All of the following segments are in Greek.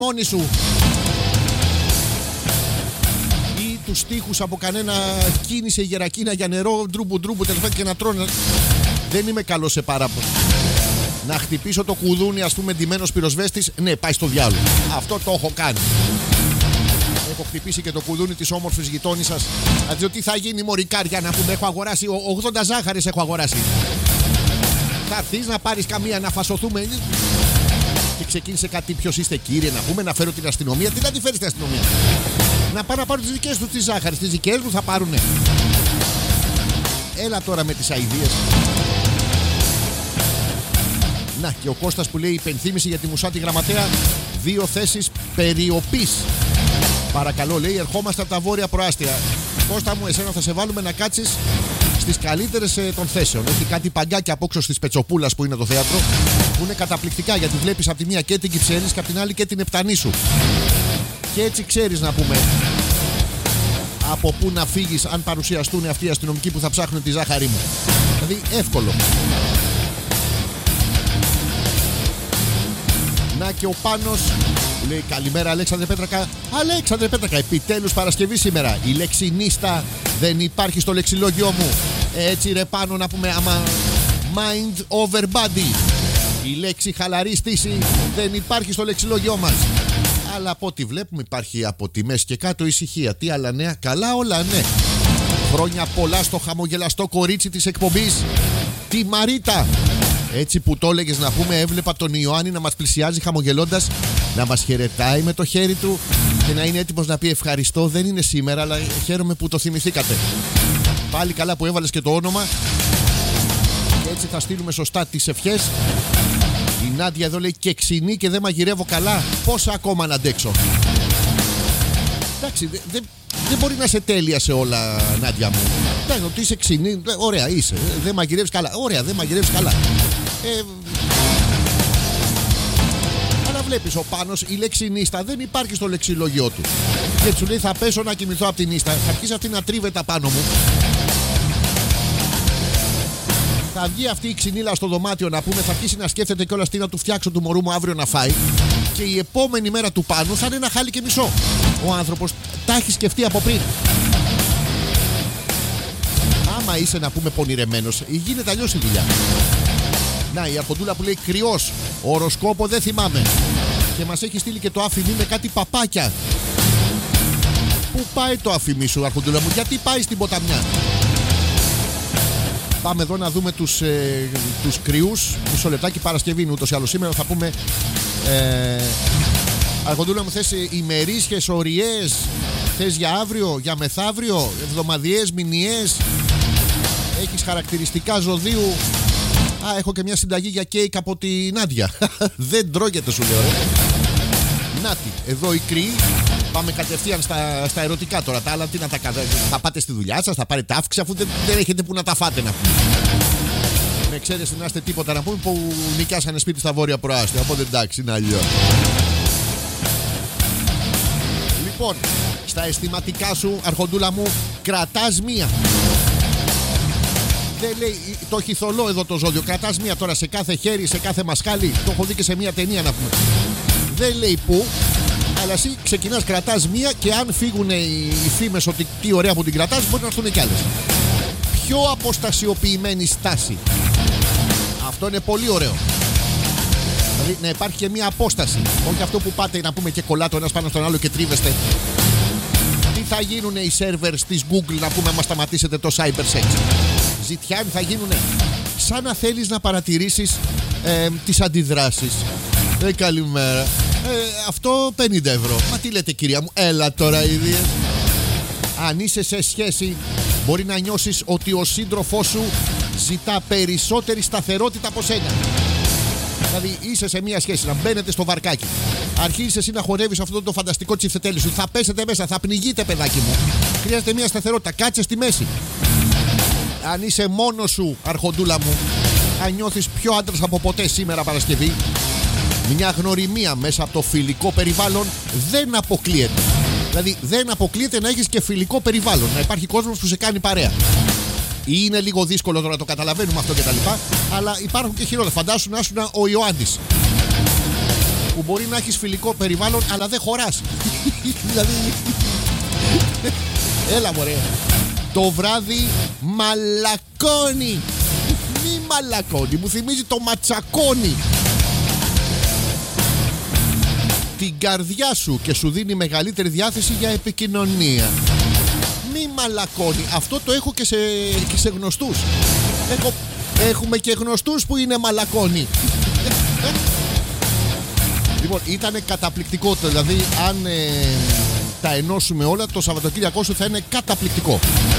μόνη σου. Ή τους στίχους από κανένα κίνησε γερακίνα για νερό, ντρούμπου τέλος πάντων και να τρώνε. Δεν είμαι καλός σε παράπονο. Να χτυπήσω το κουδούνι, ας πούμε, ντυμένος πυροσβέστης, ναι, πάει στο διάλογο. Αυτό το έχω κάνει. Έχω χτυπήσει και το κουδούνι της όμορφης γειτόνισσας. Να δω τι θα γίνει, μωρικάρια, να πούμε. Έχω αγοράσει 80 ζάχαρες, έχω αγοράσει. Θα έρθεις να πάρεις καμία, να φασωθούμε. Και ξεκίνησε κάτι, ποιος είστε κύριε, να πούμε, να φέρω την αστυνομία. Τι να τη φέρεις την αστυνομία? Να πάω να πάρω τις δικές τους τις ζάχαρες. Τις δικές μου θα πάρουνε. Έλα τώρα με τις αηδίες. Να και ο Κώστας που λέει υπενθύμηση για τη Μουσάτη Γραμματέα. 2 θέσεις περιοπής. Παρακαλώ, λέει, ερχόμαστε από τα βόρεια προάστια. Κώστα μου, εσένα θα σε βάλουμε να κάτσεις στις καλύτερες των θέσεων. Έχει κάτι παγκάκια απόξω της Πετσοπούλας που είναι το θέατρο, που είναι καταπληκτικά γιατί βλέπεις από τη μία και την Κυψέλης και από την άλλη και την Επτανήσου. Και έτσι ξέρεις, να πούμε, από πού να φύγεις αν παρουσιαστούν αυτοί οι αστυνομικοί που θα ψάχνουν τη ζάχαρή μου. Δηλαδή εύκολο. Να και ο Πάνος λέει καλημέρα Αλέξανδρε Πέτρακα. Αλέξανδρε Πέτρακα, επιτέλους Παρασκευή σήμερα. Η λέξη νύστα δεν υπάρχει στο λεξιλόγιο μου. Έτσι ρε Πάνο, να πούμε, άμα mind over body. Η λέξη χαλαρή στήση δεν υπάρχει στο λεξιλόγιο μας. Αλλά από ό,τι βλέπουμε υπάρχει από τη μέση και κάτω ησυχία. Τι άλλα νέα? Καλά όλα, ναι. Χρόνια πολλά στο χαμογελαστό κορίτσι της εκπομπής, τη Μαρίτα. Έτσι που το έλεγες, να πούμε, έβλεπα τον Ιωάννη να μας πλησιάζει χαμογελώντας, να μας χαιρετάει με το χέρι του και να είναι έτοιμος να πει ευχαριστώ, δεν είναι σήμερα, αλλά χαίρομαι που το θυμηθήκατε. Πάλι καλά που έβαλες και το όνομα. Και έτσι θα στείλουμε σωστά τις ευχές. Η Νάντια εδώ λέει και ξυνή και δεν μαγειρεύω καλά. Πόσα ακόμα να αντέξω? Εντάξει, δεν μπορεί να είσαι τέλεια σε όλα, Νάντια μου. Εντάξει, ότι είσαι ξυνή, ωραία είσαι. Δεν μαγειρεύεις καλά. Ωραία, δεν μαγειρεύεις καλά. Αλλά βλέπεις, ο Πάνος, η λέξη νύστα δεν υπάρχει στο λεξιλόγιο του. Και σου λέει θα πέσω να κοιμηθώ από την νύστα. Θα αρχίσει αυτή να τρίβεται απάνω μου. Θα βγει αυτή η ξυνήλα στο δωμάτιο, να πούμε, θα αρχίσει να σκέφτεται κιόλας τι να του φτιάξω του μωρού μου αύριο να φάει. Και η επόμενη μέρα του Πάνου θα είναι ένα χάλι και μισό. Ο άνθρωπος τα έχει σκεφτεί από πριν. Άμα είσαι, να πούμε, πονηρεμένος, γίνεται αλλιώς η δουλειά. Να, η Αρχοντούλα που λέει κρυός, οροσκόπο δεν θυμάμαι. Και μας έχει στείλει και το άφημί με κάτι παπάκια. Πού πάει το άφημί σου, Αρχοντούλα μου? Γιατί πάει στην ποταμιά? Πάμε εδώ να δούμε τους κρυούς. Μισό λεπτάκι, Παρασκευή είναι ούτως ή άλλως σήμερα. Θα πούμε Αρχοντούλα μου, θες ημερήσιες, ωριές? Θες για αύριο, για μεθαύριο, εβδομαδιαίες, μηνιαίες? Έχεις χαρακτηριστικά ζωδίου? Α, έχω και μια συνταγή για κέικ από την Νάντια. Δεν τρώγεται, σου λέω, ρε. Νάτι, εδώ οι κρύοι. Πάμε κατευθείαν στα ερωτικά τώρα. Τα άλλα τι να τα κάνετε? Θα πάτε στη δουλειά σας, θα πάρετε αύξηση, αφού δεν έχετε που να τα φάτε, να πούμε. Με εξαίρεση να είστε τίποτα, να πούμε, που νοικιάσανε σπίτι στα βόρεια προάστια. Οπότε εντάξει, είναι αλλιώς. Λοιπόν, στα αισθηματικά σου, Αρχοντούλα μου, κρατάς μία. Δεν λέει, το έχει θολό εδώ το ζώδιο. Κρατάς μία τώρα σε κάθε χέρι, σε κάθε μασχάλι. Το έχω δει και σε μία ταινία, να πούμε. Δεν λέει πού, αλλά εσύ ξεκινάς, κρατάς μία και αν φύγουν οι φήμες ότι τι ωραία που την κρατάς, μπορεί να έρθουν κι άλλες. Πιο αποστασιοποιημένη στάση. Αυτό είναι πολύ ωραίο. Δηλαδή να υπάρχει και μία απόσταση. Όχι αυτό που πάτε, να πούμε, και κολλάτε ο ένας πάνω στον άλλο και τρίβεστε. Τι θα γίνουνε οι σερβερς της Google, να πούμε, άμα σταματήσετε το cybersex? Ζητιάν θα γίνουνε. Σαν να θέλεις να παρατηρήσεις τις αντιδράσεις. Καλημέρα. Αυτό 50 ευρώ. Μα τι λέτε, κυρία μου? Έλα τώρα, ίδιες. Αν είσαι σε σχέση, μπορεί να νιώσεις ότι ο σύντροφός σου ζητά περισσότερη σταθερότητα από σένα. Δηλαδή είσαι σε μια σχέση, να μπαίνετε στο βαρκάκι. Αρχίζεις εσύ να χορεύεις αυτό το φανταστικό τσιφτετέλι σου. Θα πέσετε μέσα, θα πνιγείτε, παιδάκι μου. Χρειάζεται μια σταθερότητα. Κάτσε στη μέση. Αν είσαι μόνος σου, Αρχοντούλα μου, αν νιώθεις πιο άντρας από ποτέ σήμερα, Παρασκευή, μια γνωριμία μέσα από το φιλικό περιβάλλον δεν αποκλείεται. Δηλαδή δεν αποκλείεται να έχεις και φιλικό περιβάλλον, να υπάρχει κόσμος που σε κάνει παρέα. Είναι λίγο δύσκολο τώρα να το καταλαβαίνουμε αυτό και τα λοιπά, αλλά υπάρχουν και χειρότερα. Φαντάσου να ήσουν ο Ιωάννης, που που μπορεί να έχεις φιλικό περιβάλλον αλλά δεν χωράς. Δηλαδή. Έλα μωρέ. Το βράδυ μαλακώνει. Μη μαλακώνει. Μου θυμίζει το ματσακώνει. Την καρδιά σου και σου δίνει μεγαλύτερη διάθεση για επικοινωνία. Μη μαλακώνει. Αυτό το έχω και σε γνωστούς. Έχουμε και γνωστούς που είναι μαλακώνει. Λοιπόν, ήταν καταπληκτικό. Δηλαδή, αν τα ενώσουμε όλα, το Σαββατοκύριακό σου θα είναι καταπληκτικό.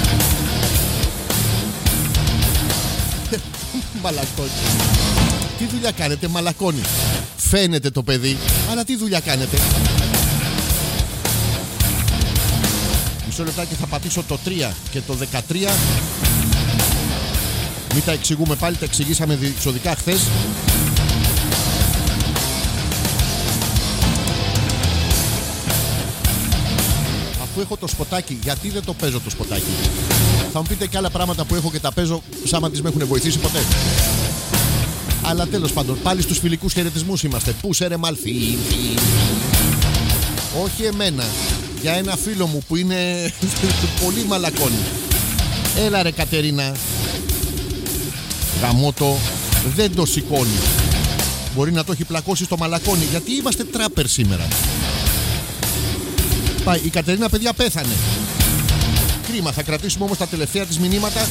Μαλακώνει. Τι δουλειά κάνετε, μαλακώνει. Φαίνεται το παιδί, αλλά τι δουλειά κάνετε. Μισό λεπτάκι, θα πατήσω το 3 και το 13. Μην τα εξηγούμε πάλι, τα εξηγήσαμε διεξοδικά χθες. Αφού έχω το σποτάκι, γιατί δεν το παίζω το σποτάκι? Θα μου πείτε και άλλα πράγματα που έχω και τα παίζω, σαν τις με έχουν βοηθήσει ποτέ. Αλλά τέλος πάντων, πάλι στους φιλικούς χαιρετισμούς είμαστε. Πού σε ρε μαλφί. Όχι εμένα, για ένα φίλο μου που είναι πολύ μαλακώνει. Έλα ρε Κατερίνα. Γαμώτο, δεν το σηκώνει. Μπορεί να το έχει πλακώσει στο μαλακώνει, γιατί είμαστε τράπερ σήμερα. Πάει, η Κατερίνα παιδιά πέθανε. Κρίμα, θα κρατήσουμε όμως τα τελευταία της μηνύματα.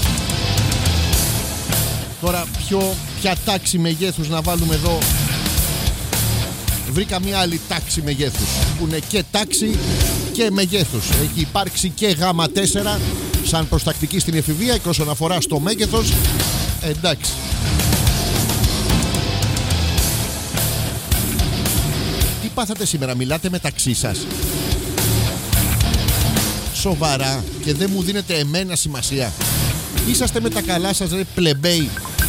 Τώρα ποια τάξη μεγέθους να βάλουμε εδώ? Βρήκα μια άλλη τάξη μεγέθους που είναι και τάξη και μεγέθους. Έχει υπάρξει και Γ4 σαν προστακτική στην εφηβεία και όσον αφορά στο μέγεθος. Εντάξει. Τι πάθατε σήμερα, μιλάτε μεταξύ σας? Σοβαρά και δεν μου δίνετε εμένα σημασία? Είσαστε με τα καλά σας ρε πλεμπέι.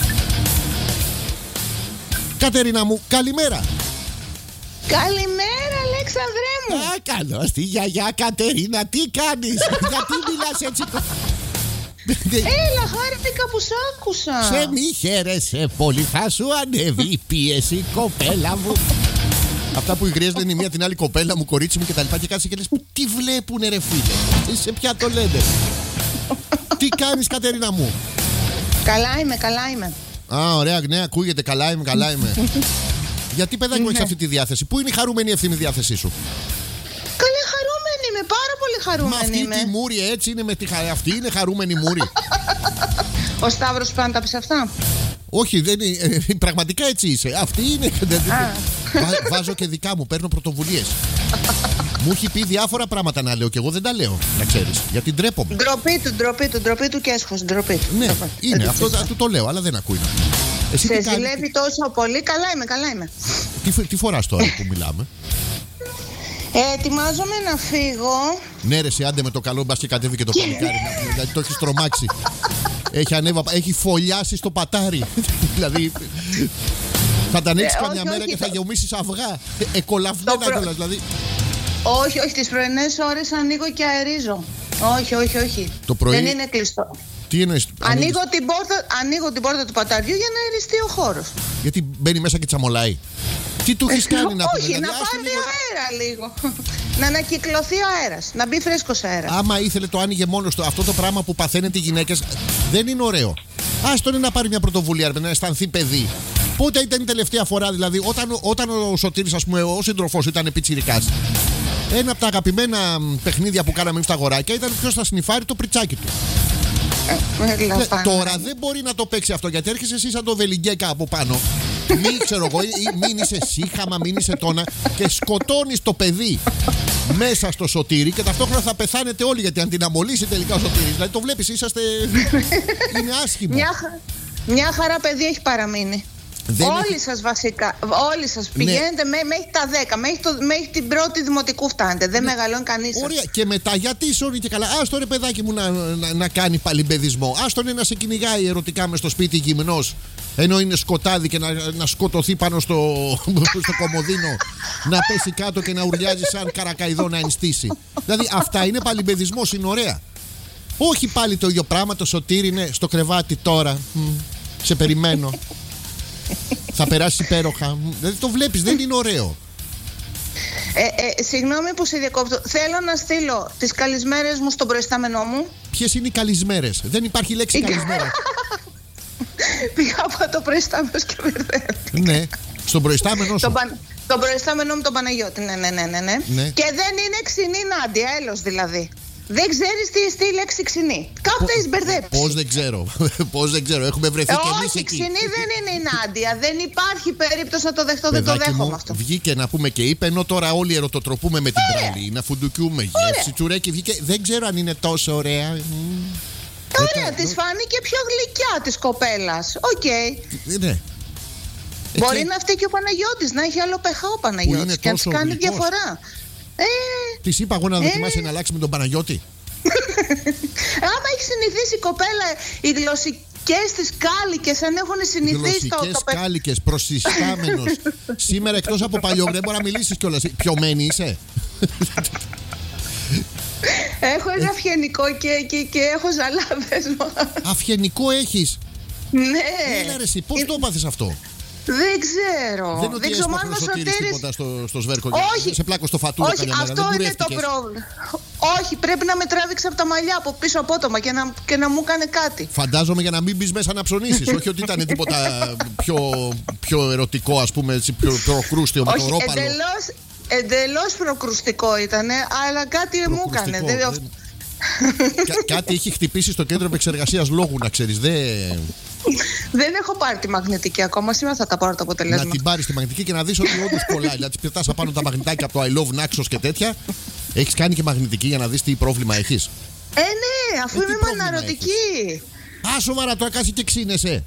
Κατερίνα μου, καλημέρα. Καλημέρα Αλέξανδρέ μου. Καλώς τη γιαγιά Κατερίνα, τι κάνεις? Γιατί μιλάς έτσι? Έλα, χάρηκα που σ' άκουσα. Σε μη χαίρεσαι πολύ, θα σου ανέβει η πίεση, κοπέλα μου. Αυτά που υγρίζονται είναι η μία την άλλη, κοπέλα μου, κορίτσι μου κτλ. Και κάτσε και λες, τι βλέπουνε ρε φίλε? Σε ποια το λένε? Τι κάνεις Κατερίνα μου? Καλά είμαι, καλά είμαι. Α, ωραία, ναι, ακούγεται, καλά είμαι, καλά είμαι. Γιατί παιδάκι μου έχεις αυτή τη διάθεση? Πού είναι η χαρούμενη ευθύνη διάθεσή σου? Καλή, χαρούμενη είμαι, πάρα πολύ χαρούμενη είμαι. Μα αυτή τη μούρη έτσι είναι με τη αυτή είναι χαρούμενη μούρη. Ο Σταύρος πάντα πεις αυτά? Όχι, δεν είναι, πραγματικά έτσι είσαι. Αυτή είναι. Βάζω και δικά μου, παίρνω πρωτοβουλίες. Μου έχει πει διάφορα πράγματα να λέω και εγώ δεν τα λέω, να ξέρεις. Γιατί ντρέπομαι. Ντροπή του και έσχος, ντροπή του. Ναι, είναι, αυτό του το λέω, αλλά δεν ακούει. Εσύ σε ζηλεύει τόσο πολύ? Καλά είμαι. Τι φοράς τώρα που μιλάμε? Ετοιμάζομαι να φύγω. Ναι ρε, σε άντε με το καλό, μπας και κατέβει και το παλικάρι. Δηλαδή το έχεις τρομάξει. Έχει φωλιάσει στο πατάρι. Δηλαδή θα τα ανοίξεις καμιά μέρα και θα γεμίσεις αυγά. Εκολαφμένα κιόλας δηλαδή. Όχι, τις πρωινές ώρες ανοίγω και αερίζω. Όχι. Το πρωί... Δεν είναι κλειστό. Τι εννοείς? Ανοίγω την πόρτα του παταριού για να αεριστεί ο χώρος. Γιατί μπαίνει μέσα και τσαμολάει? Τι του έχεις κάνει να πούμε? Όχι, να πάρει αέρα λίγο. Να ανακυκλωθεί ο αέρας, να μπει φρέσκος αέρας. Άμα ήθελε το άνοιγε μόνος του. Αυτό το πράγμα που παθαίνετε οι γυναίκες δεν είναι ωραίο. Άστον να πάρει μια πρωτοβουλία, να αισθανθεί παιδί. Πότε ήταν η τελευταία φορά, δηλαδή, όταν ο Σωτήρης, ας πούμε, ο σύντροφός ήταν πιτσιρικάς? Ένα από τα αγαπημένα παιχνίδια που κάναμε εμείς τα αγοράκια ήταν ποιος θα σνιφάρει το πριτσάκι του. Τώρα δεν μπορεί να το παίξει αυτό, γιατί έρχεσαι εσύ σαν το Βελιγκέκα από πάνω. Μην ξέρω εγώ, μην είσαι σύχαμα, μην είσαι τόνα και σκοτώνεις το παιδί μέσα στο Σωτήρι και ταυτόχρονα θα πεθάνετε όλοι, γιατί αν την αμολύσει τελικά ο Σωτήρης, δηλαδή το βλέπεις, είσαστε. Είναι άσχημο. Μια χαρά παιδί έχει παραμείνει. Όλοι σας βασικά, όλοι σας πηγαίνετε μέχρι τα 10, μέχρι την πρώτη δημοτικού φτάνετε. Δεν μεγαλώνει κανείς σας. Ωραία, και μετά γιατί σώνει και καλά? Άστο ρε παιδάκι μου να κάνει παλιμπαιδισμό. Άστο να σε κυνηγάει ερωτικά μες στο σπίτι γυμνός, ενώ είναι σκοτάδι, και να σκοτωθεί πάνω στο κομοδίνο, να πέσει κάτω και να ουρλιάζει σαν καρακαϊδό να ενστήσει. Δηλαδή αυτά είναι παλιμπαιδισμός, είναι ωραία. Όχι πάλι το ίδιο πράγμα, το Σωτήρι είναι στο κρεβάτι τώρα. Σε περιμένω. Θα περάσει υπέροχα. Δηλαδή το βλέπεις, δεν είναι ωραίο. Συγγνώμη που σε διακόπτω. Θέλω να στείλω τις καλησμέρες μου στον προϊστάμενό μου. Ποιες είναι οι καλησμέρες? Δεν υπάρχει λέξη καλησμέρα. Πήγα από το προϊστάμενο και μπερδεύτηκα. Ναι, στον προϊστάμενο σου. Τον προϊστάμενό μου τον Παναγιώτη. Ναι. Και δεν είναι ξινή Νάντια, έλος δηλαδή. Δεν ξέρεις τι εστί η λέξη ξινή. Κάπου έχεις μπερδέψει. Πώς δεν ξέρω. Έχουμε βρεθεί και εμείς όχι, εκεί. Ξινή δεν είναι η Νάντια. Δεν υπάρχει περίπτωση να το δεχτώ. Δεν το δέχομαι αυτό. Βγήκε να πούμε και είπε, ενώ τώρα όλοι ερωτοτροπούμε με την πράλη. Να φουντουκιούμε γεύση, τσουρέκι. Βγήκε. Δεν ξέρω αν είναι τόσο ωραία. Ωραία, της φάνηκε πιο γλυκιά της κοπέλας. Οκ. Ναι. Μπορεί να φταίει και ο Παναγιώτης, να έχει άλλο πεχά ο Παναγιώτης και να της κάνει διαφορά. Της είπα εγώ να δοκιμάσει να αλλάξει με τον Παναγιώτη. Άμα έχει συνηθίσει η κοπέλα οι γλωσσικές της κάλικες, αν έχουν συνηθίσει γλωσσικές κάλικες, προσυστάμενος. Σήμερα εκτός από παλιό, δεν μπορεί να μιλήσεις κιόλας. Πιωμένη είσαι? Έχω ένα αυγενικό και έχω ζαλάδες. Αυγενικό έχεις? Ναι. Έλα ρε εσύ, πώς το έπαθες αυτό? Δεν ξέρω. Δεν ότι έσπαχνε Σωτήρης τίποτα στο σβέρκο. Όχι. Σε πλάκο στο φατούλα. Όχι, αυτό είναι το πρόβλημα. Όχι, πρέπει να με τράβηξε από τα μαλλιά από πίσω απότομα και να μου έκανε κάτι. Φαντάζομαι για να μην μπεις μέσα να ψωνίσεις. Όχι ότι ήταν τίποτα πιο ερωτικό, ας πούμε, πιο προκρούστιο με το ρόπαλο. Εντελώς προκρουστικό ήταν, αλλά κάτι μου έκανε. Κάτι έχει χτυπήσει στο κέντρο επεξεργασίας λόγου, να ξέρεις. Δεν έχω πάρει τη μαγνητική ακόμα. Σήμερα θα τα πάρω τα αποτελέσματα. Να την πάρεις τη μαγνητική και να δεις ότι όντως κολλάει. Να τις πετάς απάνω τα μαγνητάκια από το I love Naxos και τέτοια. Έχεις κάνει και μαγνητική για να δεις τι πρόβλημα έχεις? Ναι, αφού είμαι μαναρωτική. Σοβαρά, τώρα κάτσε και ξύνεσαι.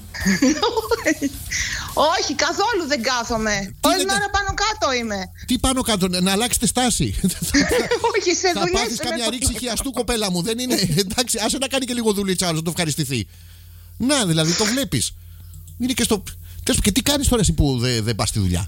Όχι, καθόλου δεν κάθομαι. Όλη την ώρα πάνω κάτω είμαι. Τι πάνω κάτω, να αλλάξετε στάση? Όχι, σε δουλειές. Θα πάθεις καμιά ρήξη χιαστού, κοπέλα μου. Δεν είναι. Εντάξει, άσε να κάνει και λίγο δουλίτσα άλλο, να το ευχαριστηθεί. Να, δηλαδή το βλέπεις. Είναι και στο. Και τι κάνεις τώρα εσύ που δεν πας στη δουλειά?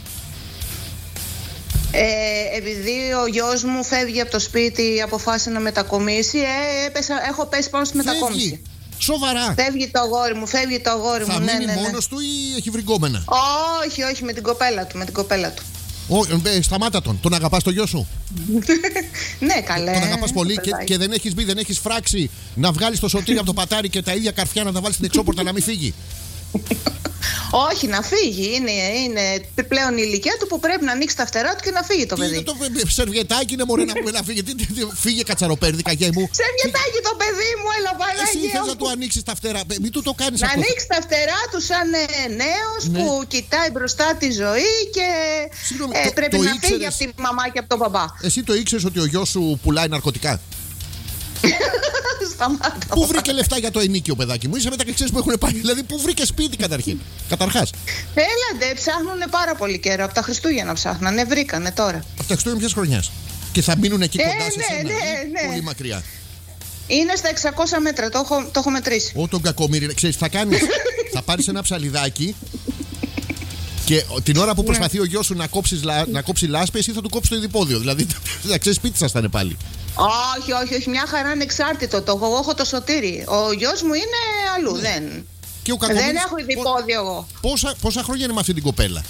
Επειδή ο γιος μου φεύγει από το σπίτι, αποφάσισε να μετακομίσει. Έχω πέσει πάνω στη μετακόμιση. Σοβαρά? Φεύγει το αγόρι μου. Θα μείνει μόνος του ή έχει βρει γκόμενα? Όχι, με την κοπέλα του. Σταμάτα τον. Τον αγαπάς το γιο σου? Ναι, καλέ. Τον αγαπάς πολύ και δεν έχεις φράξει να βγάλεις το Σωτήρι από το πατάρι και τα ίδια καρφιά να τα βάλεις στην εξώπορτα να μην φύγει? Όχι, να φύγει. Είναι πλέον η ηλικία του που πρέπει να ανοίξει τα φτερά του και να φύγει το παιδί. Το σερβιετάκι είναι μωρέ να φύγει. Φύγε κατσαροπέρδι, καγέ μου. Σερβιετάκι το παιδί μου, έλα Παναγία. Εσύ θες να του ανοίξεις τα φτερά. Μην του το κάνεις να αυτό. Να ανοίξει τα φτερά του σαν νέος που κοιτάει μπροστά τη ζωή και πρέπει να φύγει από τη μαμά και από τον μπαμπά. Εσύ το ήξερες ότι ο γιος σου πουλάει ναρκωτικά? Σταμάτα. Πού βρήκε λεφτά για το ενίκιο, παιδάκι μου? Είσαι μεταξύ που έχουν πάει. Δηλαδή, πού βρήκε σπίτι καταρχάς? Έλαντε, ψάχνουνε πάρα πολύ καιρό. Από τα Χριστούγεννα ψάχνανε, βρήκανε τώρα. Από τα Χριστούγεννα ποιας χρονιάς? Και θα μείνουν εκεί κοντά σε σένα? Ναι. Πολύ μακριά. Είναι στα 600 μέτρα, το έχω μετρήσει. Τον κακομοίρη, ξέρεις τι θα κάνεις? Θα πάρεις ένα ψαλιδάκι και την ώρα που προσπαθεί ο γιος σου να κόψει λάσπη, εσύ θα του κόψεις το ειδipόδιο. Δηλαδή, θα ξέρεις, σπίτι σας θα είναι πάλι. Όχι, μια χαρά ανεξάρτητο. Εγώ έχω το Σωτήρι. Ο γιος μου είναι αλλού. Δεν έχω ειδipόδιο εγώ. Πόσα χρόνια είναι με αυτή την κοπέλα?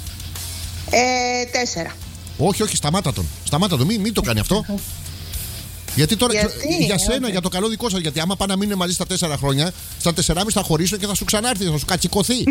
4. Όχι, σταμάτα τον. Μην το κάνει αυτό. Γιατί τώρα για σένα, για το καλό δικό σας. Γιατί άμα πάνε να μείνουν μαζί στα 4 χρόνια, στα 4,5 θα χωρίσουν και θα σου ξανάρθει, θα σου κατσικωθεί.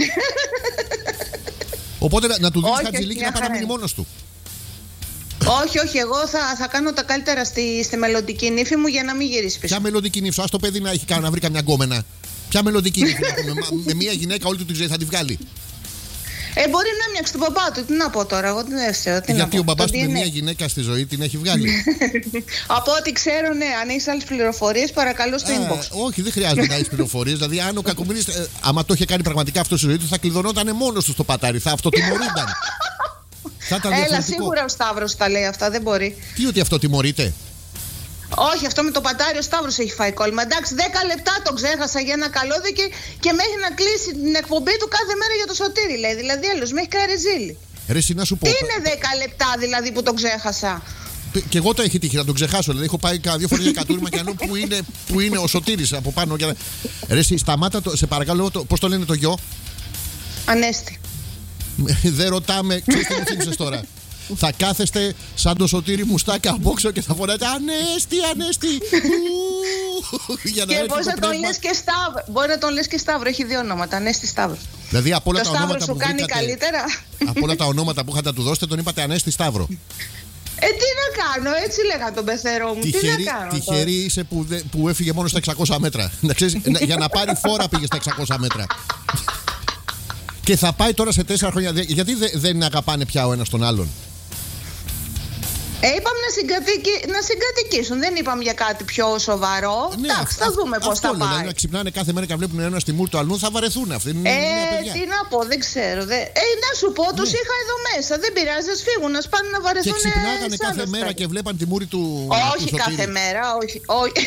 Οπότε να του δίνεις χατζηλίκι να πάει να μείνει μόνος του. Όχι, εγώ θα κάνω τα καλύτερα στη μελλοντική νύφη μου για να μην γυρίσει πίσω. Ποια μελλοντική νύφη? Ας το παιδί να βρει καμιά γκόμενα. Ποια μελλοντική νύφη? Με μια γυναίκα όλη του τη ζωή θα τη βγάλει. Μπορεί να μοιάξει τον μπαμπά του. Τι να πω τώρα, εγώ δεν ξέρω. Γιατί ο μπαμπάς του με μια γυναίκα στη ζωή την έχει βγάλει. Από ό,τι ξέρω, ναι. Αν έχεις άλλες πληροφορίες, παρακαλώ στο inbox. Όχι, δεν χρειάζεται να έχεις πληροφορίες. Δηλαδή, αν ο κακομοίρης, άμα το είχε κάνει πραγματικά αυτό στη ζωή του, θα κλειδωνόταν μόνος του στο πατάρι. Θα αυτοτιμωρούνταν. Έλα, σίγουρα ο Σταύρος τα λέει αυτά, δεν μπορεί. Τι, ότι αυτό τιμωρείται? Όχι, αυτό με το πατάρι ο Σταύρος έχει φάει κόλλημα. Εντάξει, 10 λεπτά το ξέχασα για ένα καλώδιο και μέχρι να κλείσει την εκπομπή του κάθε μέρα για το Σωτήρι, λέει. Δηλαδή, έλος, με έχει κάνει ρεζίλι. Να σου πω. Τι είναι 10 λεπτά δηλαδή που το ξέχασα? Και εγώ το έχει τύχει να τον ξεχάσω. Δηλαδή, έχω πάει δύο φορές για κατούριμα και αλλού που είναι ο Σωτήρης από πάνω. Σταμάτα το, σε παρακαλώ, πώς το λένε το γιο? Ανέστη. Δεν ρωτάμε, ξέρεις τι μου θύμισες τώρα. Θα κάθεστε σαν το Σωτήρι Μουστάκα από όξω και θα φωνάτε Ανέστη, Ανέστη. Και πώς να τον λες και Σταύρο. Μπορεί να τον λες και Σταύρο, έχει δύο ονόματα. Ανέστη, Σταύρο. Δηλαδή από όλα το τα Σταύρο ονόματα σου που κάνει βρήκατε, καλύτερα. από όλα τα ονόματα που είχατε να του δώσετε, τον είπατε Ανέστη Σταύρο. Τι να κάνω, έτσι λέγα τον πεθερό μου. Τι να κάνω. Τυχερή είσαι που έφυγε μόνο στα 600 μέτρα. Να ξέρεις, για να πάρει φόρα πήγε στα 600 μέτρα. Και θα πάει τώρα σε 4 χρόνια. Γιατί δεν αγαπάνε πια ο ένας τον άλλον? Είπαμε να συγκατοικήσουν. Δεν είπαμε για κάτι πιο σοβαρό. Ναι, εντάξει, θα δούμε πώς θα πάει. Δηλαδή, να ξυπνάνε κάθε μέρα και να βλέπουν ένα στη μούρ του αλλού, θα βαρεθούν αυτοί. Τι να πω, δεν ξέρω. Να σου πω, τους είχα εδώ μέσα. Δεν πειράζει, ας φύγουν, ας πάνε να βαρεθούν. Και ξυπνάγανε κάθε μέρα και βλέπαν τη μούρη του. Όχι κάθε μέρα, όχι.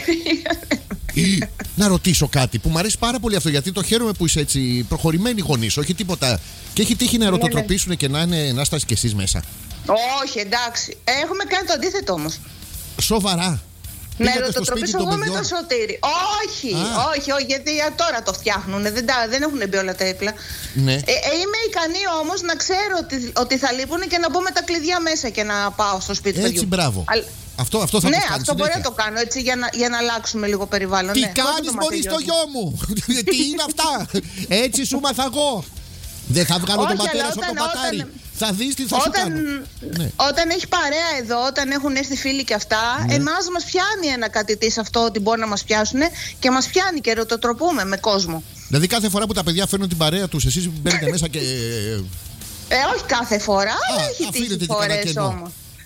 Να ρωτήσω κάτι που μου αρέσει πάρα πολύ αυτό, γιατί το χαίρομαι που είσαι έτσι προχωρημένοι γονείς, όχι τίποτα. Και έχει τύχει να ερωτοτροπήσουν και να στάσει κι εσείς μέσα? Όχι, εντάξει. Έχουμε κάνει το αντίθετο όμως. Σοβαρά? Να ερωτοτροπήσω εγώ με το Σωτήρι. Όχι, γιατί τώρα το φτιάχνουν. Δεν έχουν μπει όλα τα έπλα. Ναι. Είμαι ικανή όμως να ξέρω ότι θα λείπουν και να μπω με τα κλειδιά μέσα και να πάω στο σπίτι του. Έτσι, μπράβο. Αυτό θα το ναι, κάνεις αυτό μπορεί να το κάνω έτσι για να αλλάξουμε λίγο περιβάλλον. Τι κάνεις μόλις το γιο μου? Τι είναι αυτά? Έτσι σου μάθα εγώ. Δεν θα βγάλω τον πατέρα σου από το πατάρι. Θα δεις τι θα σου κάνω. Όταν έχει παρέα εδώ, όταν έχουν έρθει φίλοι και αυτά, εμάς μας πιάνει ένα κάτι της αυτό ότι μπορεί να μας πιάσουν και μας πιάνει και ρωτοτροπούμε με κόσμο. Δηλαδή κάθε φορά που τα παιδιά φέρνουν την παρέα τους, εσείς μπαίνετε μέσα και... όχι κάθε φορά, αλλά έχει τύχει φορές όμως.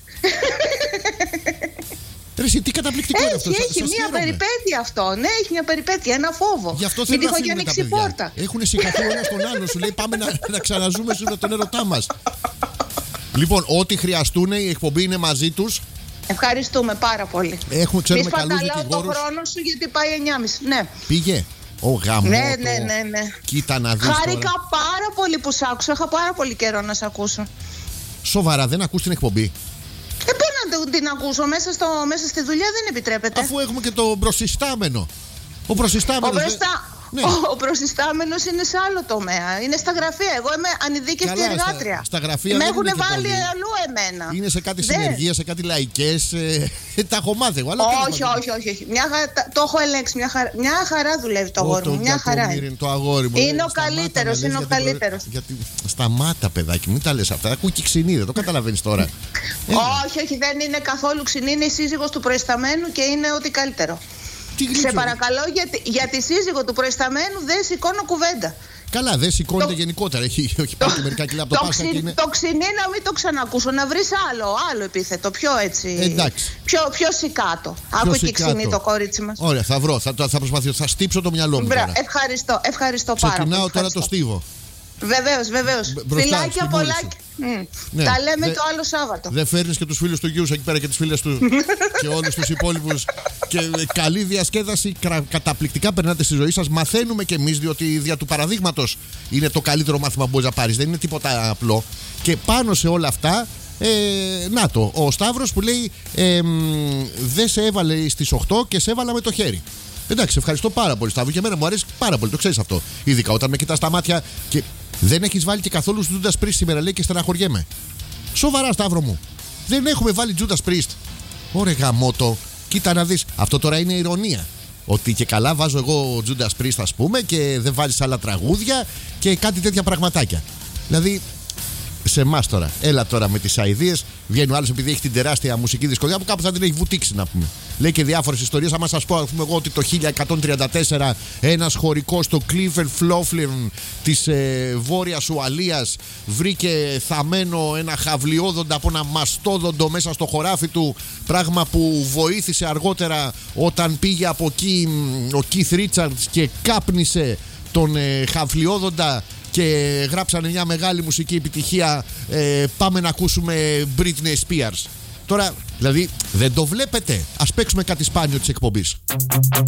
Ρε, τι καταπληκτικό είναι αυτό. Έχει μια περιπέτεια αυτό. Ναι, έχει μια περιπέτεια, ένα φόβο. Γι' αυτό θέλω να φύγουμε τα παιδιά. Έχουν συγχαθεί ο ένας τον άλλο. Σου λέει πάμε να ξαναζούμε τον ερωτά μας. Λοιπόν, ό,τι χρειαστούν, η εκπομπή είναι μαζί τους. Ευχαριστούμε πάρα πολύ. Ξέρουμε καλούς δικηγόρους. το χρόνο σου γιατί πάει 9.30. Ναι. Πήγε. Ο γαμώτο. Ναι. Κοίτα να δεις. Χάρηκα πάρα πολύ που σ' άκουσα. Είχα πάρα πολύ καιρό να σ' ακούσω. Σοβαρά, δεν ακούς την εκπομπή? Πού να την ακούσω, μέσα στη δουλειά δεν επιτρέπεται. Αφού έχουμε και το προσυστάμενο. Ο προσυστάμενος. Ο προσυστάμενος είναι σε άλλο τομέα. Είναι στα γραφεία. Εγώ είμαι ανειδίκευτη εργάτρια. Στα γραφεία με έχουν βάλει αλλού εμένα. Είναι σε κάτι συνεργεία, σε κάτι λαϊκές. Τα έχω μάθει εγώ. Όχι. Το έχω ελέγξει. Μια χαρά δουλεύει το αγόρι μου. Μια χαρά. Το αγόρι μου. Είναι ο καλύτερος. Σταμάτα, παιδάκι, μην τα λες αυτά. Ακούει και ξυνή, δεν το καταλαβαίνεις τώρα. Όχι, δεν είναι καθόλου ξυνή. Είναι η σύζυγος του προϊσταμένου και είναι ό,τι καλύτερο. Σε παρακαλώ, για τη σύζυγο του προϊσταμένου δεν σηκώνω κουβέντα. Καλά, δεν σηκώνεται γενικότερα. Έχει πάρει μερικά κιλά από το Πάσχα και είναι... Το ξυνή να μην το ξανακούσω, να βρεις άλλο επίθετο, πιο έτσι. Εντάξει. Πιο σικάτο. Άκου και ξυνή το κορίτσι μας. Ωραία, θα βρω, θα προσπαθήσω, θα στύψω το μυαλό μου. Ευχαριστώ πάρα πολύ. Ξεκινάω τώρα το στίβο. Βεβαίως. Φιλάκια, πολλάκια. Ναι. Τα λέμε το άλλο Σάββατο. Δεν φέρνεις και τους φίλους του γιου εκεί πέρα και τις φίλες του και όλους τους υπόλοιπους. Και καλή διασκέδαση. Καταπληκτικά περνάτε στη ζωή σας. Μαθαίνουμε κι εμείς, διότι η δια του παραδείγματος είναι το καλύτερο μάθημα που μπορείς να πάρεις. Δεν είναι τίποτα απλό. Και πάνω σε όλα αυτά, ο Σταύρος που λέει δεν σε έβαλε στις 8 και σε έβαλα με το χέρι. Εντάξει, ευχαριστώ πάρα πολύ, Σταύρο, και εμένα μου αρέσει πάρα πολύ, το ξέρεις αυτό. Ειδικά όταν με κοιτάς στα μάτια και δεν έχεις βάλει και καθόλου Judas Priest σήμερα, λέει, και στεναχωριέμαι. Σοβαρά, Σταύρο μου. Δεν έχουμε βάλει Judas Priest. Ωραία, γαμώτο. Κοίτα να δεις. Αυτό τώρα είναι ηρωνία. Ότι και καλά βάζω εγώ Judas Priest, ας πούμε, και δεν βάζεις άλλα τραγούδια και κάτι τέτοια πραγματάκια. Δηλαδή, σε εμάς τώρα, έλα τώρα με τις αηδίες. Βγαίνει ο άλλος επειδή έχει την τεράστια μουσική δυσκολία που κάπου θα την έχει βουτήξει, να πούμε. Λέει και διάφορες ιστορίες. Άμα σας πω, εγώ, ότι το 1134 ένας χωρικός στο Clifford Floflin της Βόρειας Ουαλίας βρήκε θαμμένο ένα χαυλιόδοντα από ένα μαστόδοντο μέσα στο χωράφι του. Πράγμα που βοήθησε αργότερα όταν πήγε από εκεί ο Keith Richards και κάπνισε τον χαυλιόδοντα και γράψανε μια μεγάλη μουσική επιτυχία. Πάμε να ακούσουμε Britney Spears. Τώρα, δηλαδή, δεν το βλέπετε. Ας παίξουμε κάτι σπάνιο της εκπομπής.